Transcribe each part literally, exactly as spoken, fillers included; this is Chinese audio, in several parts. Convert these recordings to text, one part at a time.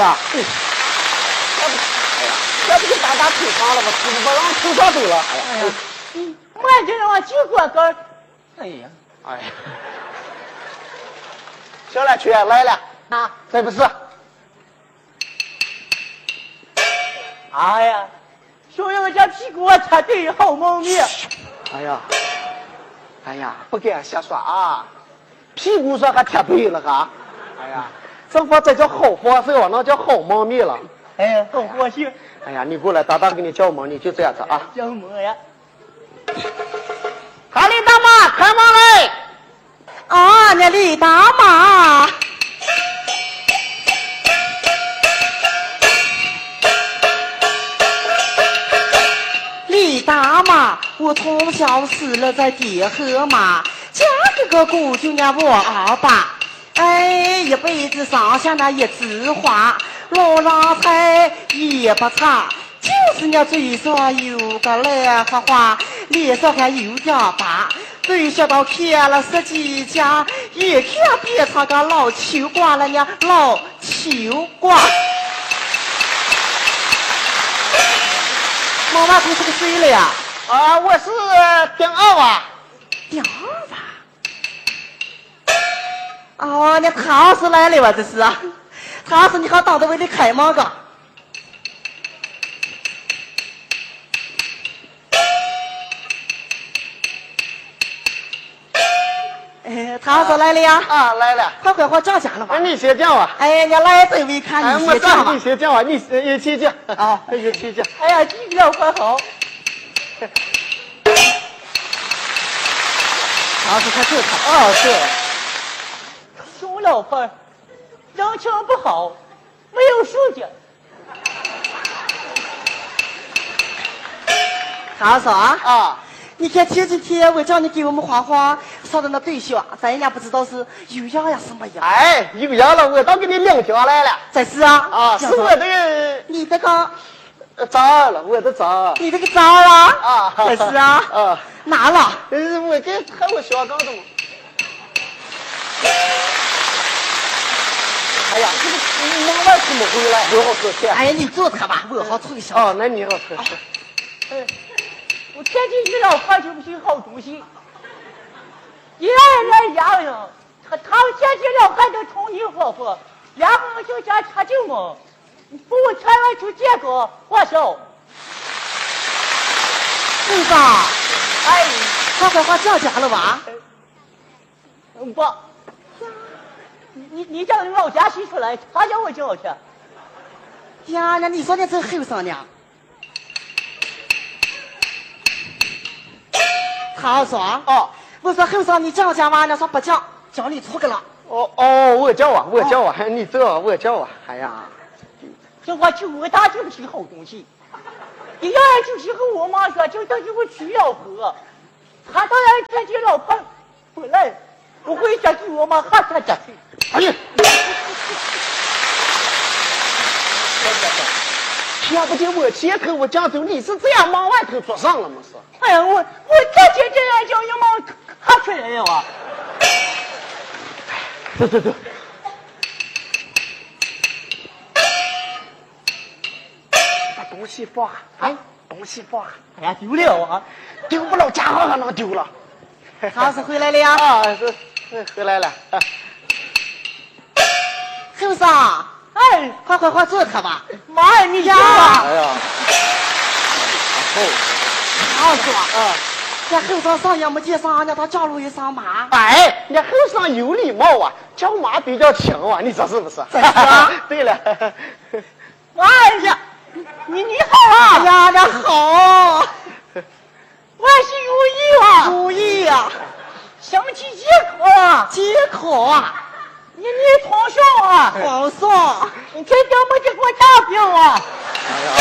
呀，嗯，要不，哎呀，要不就打打腿上了吧，不不让腿上走了。哎呀， 嗯，慢点让我进过个。哎呀， 哎呀，小来去来了啊，这不是？ 哎呀，小杨家屁股我擦对好蒙面。 哎呀，哎呀，不敢瞎说啊，屁股上还贴背了哈。哎呀，这货这叫好货色，那叫好猫咪了。 哎，好高兴。 哎呀，你过来，大大给你叫门，你就这样子啊。 叫门呀！ 哈利大妈，开门来！ 啊，那李大妈。李大妈，我从小死了在爹和妈，嫁给个姑舅娘我二爸，哎，一辈子上下那一枝花，老郎才也不差，就是那嘴上有个兰花花，脸上还有点疤，最小到看了十几家，一看变成个老球瓜了呢，老球瓜。妈妈不是个谁了呀？ 啊，我是丁二娃。 丁二娃？哦，那唐师来了吧？这是啊，唐师你还当着为你开门个？哎，唐师来了呀？ 啊，来了。 快快快讲讲了吧？ 哎，你先讲吧。 哎，你来这位看你先讲吧。 你先讲吧，你你先讲。 啊， 你先讲。 哎呀，你比较快好。 唐师快走他。 啊，是。 熊老婆，人情不好，没有书记。 唐师啊。 啊。 你看前几天我叫你给我们花花烧的那对象，咱人家不知道是有样呀什么样。 哎，有样了，我倒给你领下来了。 这是啊。 啊，是我这个。 你这个。 长了，我的长。 你这个长啊。 啊。 这是啊。 啊。 哪了？ 呃，我给还我香港的嘛。哎呀，这个门外怎么回来？我好说钱。 哎，你坐他吧，我好吹笑。 哦，那你好说。 哎。我天天遇到他就不是好东西，一样人家人，他他们天天聊还得冲你夫妇，然后就家他就么，不全完出结果花销。 对吧？哎，他把话讲讲了吧？ 嗯不，你你你叫你老家媳出来，他叫我叫去。 呀，那你说你这后生呢？他说：“ 哦， 我说后生，你讲讲完了，说不讲，叫你出去了。” 哦哦，我叫啊，我叫啊，哦、你这我叫啊，哎呀， 这我就我他就不是好东西，你要就是和我妈说，就等于我娶老婆，他当然自己老婆回来，我回家给我妈喊他家去。 哎呀，要不就我前头我讲走，你是这样往外头坐上了吗？是？ 哎呀，我我天天这样叫你妈喊出来了啊！ 走走走。把东西放，哎，东西放。 哎呀，丢了啊！ 丢不了，家伙还能丢了。 他是回来了呀？ 啊，是是回来了。啊、 后生，哎，快快快坐他吧。 妈呀，你家啊！ 哎呀， 他说啊，这后生上也没见上，让他叫路一声妈。 哎，你后生有礼貌啊，叫妈比较轻啊，你说是不是？ 这是啊。 对了。 哎呀，你你好啊！ 哎呀，那好。 万事如意啊！ 如意啊！ 身体健康啊！ 健康啊！ 你你皇上啊！ 皇上， 你这怎么就给我大病啊？ 哎呀！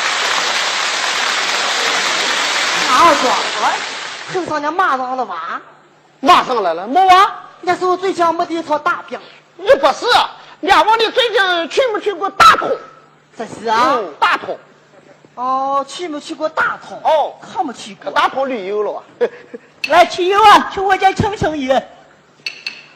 他说，后生你马上了吧？ 马上来了，没啊？ 那时候最近没得一套大病。 你不是，两位你最近去没去过大同？ 这是啊。 嗯，大同。 哦，去没去过大同？ 哦， 可没去过。 大同旅游了。 来去游啊，去我家称称爷。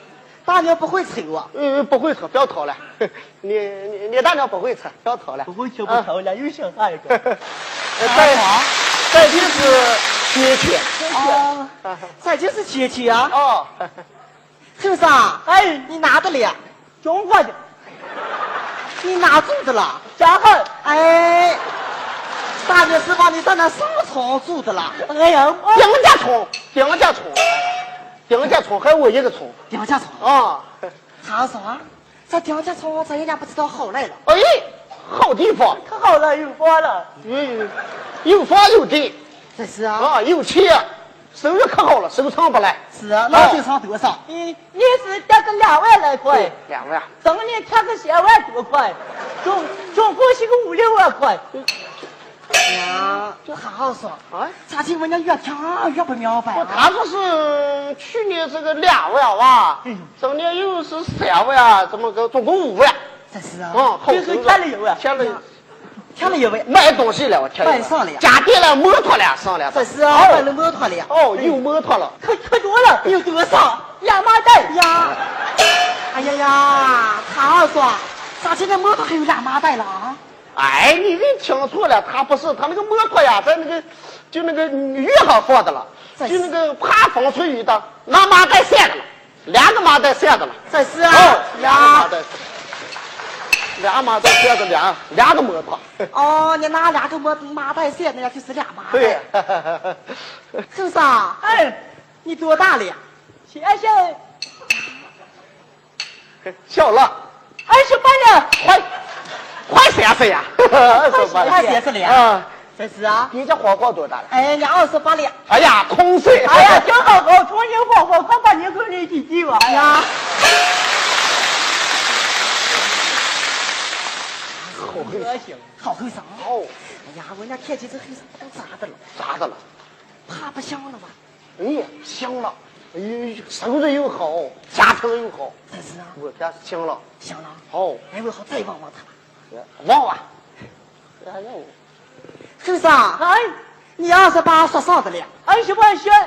大娘不会抽啊？ 嗯，不会抽，不要掏了。你你你大娘不会抽，不要掏了。 不会抽不抽了，有小孩子。 再再就是缺钱。 哦，这就是缺钱啊。 哦， 后生， 哎， 你哪的了？ 中国的， 你哪住的了？ 家伙， 哎，大娘是把你在那上床住的了。 哎呀， 顶家床，顶家床，顶家床还我一个床。 顶家床啊， 他说啊，这顶家床咱人家不知道好来了。 哎，好地方， 可好了，有房了。 嗯，有房有地这是啊。 啊，有钱，收入可好了，收藏不来。 是啊，老就上多少？ 你你是贴个两万来块， 两万。 等你贴个三万多块，总总共是个五六万块。 呀，就好好说啊， 咋听人家越听越不明白啊？ 他说是去年是个两万哇，今年又是三万，怎么个总共五万？ 这是啊。 嗯，好就是添了一万， 添了， 添了一万， 买东西了，我添了， 买上了， 家电了，摩托了，上了。 这是啊，买了摩托了。 哦，有摩托了， 可可多了， 有多少？ 亚麻袋呀！哎呀呀，他说咋现在摩托还有两麻袋了啊？ 哎，你这听错了，他不是，他那个摩托呀，在那个就那个雨上放的了，就那个怕风吹雨的，拿麻袋塞的了，两个麻袋塞的了。 这是啊， 哦，两个麻袋，俩麻袋塞的两两个摩托。 哦，你拿两个麻麻袋塞，那就是俩麻袋。 对。 后生， 哎， 你多大了呀？ 先生小了， 二十八了， 快快三十呀！二十八快三十了啊！ 这是啊。 你这黄瓜多大了？ 哎，你二十八了。 哎呀，空岁！ 哎呀，正好好，重新火火，快把你跟你一起吧。 哎呀， 好可行， 好后生哦， 哎呀，我那看见这后生都咋的了？ 咋的了？ 怕不香了吧？ 哎呀，香了！哎呦，收入又好，家庭又好， 这是啊， 我家香了。 香了。 哦， 哎，我好再望望他。 忘了。哎呀， 后生， 哎， 你二十八说啥的了？ 二十八选，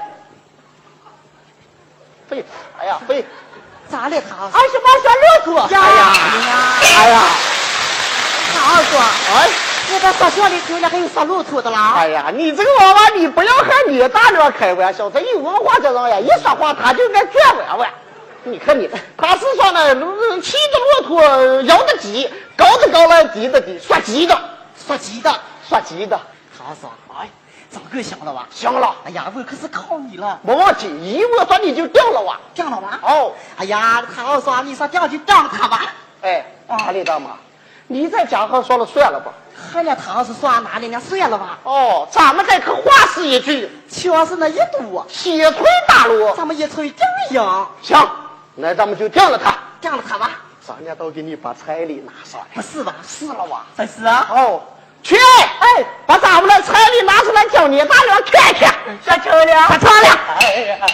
废，哎呀废， 咋了他？ 二十八选骆驼。 呀， 哎呀哎呀， 他说， 哎。 你这说相里头了还有说路途的啦？ 哎呀，你这个娃娃，你不要和你大娘开玩笑。这有文化这人呀，一说话他就该转弯弯。你看你，他是说呢，骑着骆驼，摇的急，高的高了，低的低，说急的， 说急的， 说急的。 他说，哎，早够香了吧？ 香了。 哎呀，我可是靠你了。 没问题，一我说你就定了哇。 定了吧？ 哦。 哎呀，他说你说定就定他吧。 哎，阿里大妈，你在家上说了算了吧？ 还那他是说哪里呢？算了吧。 哦，咱们这可话是一句， 全是那一堵， 西吹大锣， 咱们一吹正赢。 行，那咱们就定了他。 定了他吧。 咱家都给你把彩礼拿上来。 不是吧？ 是了吧？ 这是啊。 哦，去，哎，把咱们的彩礼拿出来，叫你大娘看看， 这成了， 可成了。 哎呀。